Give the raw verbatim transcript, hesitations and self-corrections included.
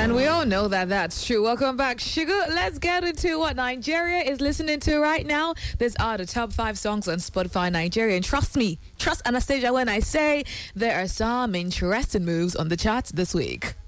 And we all know that that's true. Welcome back, Sugar. Let's get into what Nigeria is listening to right now. These are the top five songs on Spotify Nigeria. And trust me, trust Anastasia when I say there are some interesting moves on the charts this week.